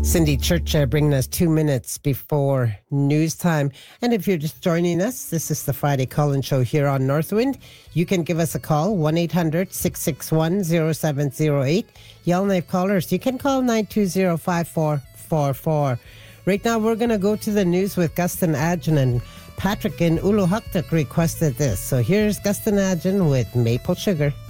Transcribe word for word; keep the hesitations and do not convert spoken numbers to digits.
Cindy Church uh, bringing us two minutes before news time. And if you're just joining us, this is the Friday Call-In Show here on Northwind. You can give us a call, one eight hundred six six one zero seven zero eight. Yellowknife callers, you can call nine two zero five four four four. Right now, we're going to go to the news with Gustin Adjan, and Patrick in Uluhuktuk requested this. So here's Gustin Adjan with Maple Sugar.